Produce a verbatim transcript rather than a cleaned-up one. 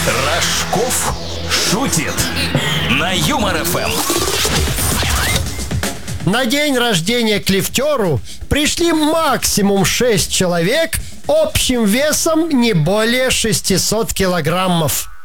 Рожков шутит на Юмор эф эм. На день рождения к лифтеру пришли максимум шесть человек общим весом не более шестьсот килограммов.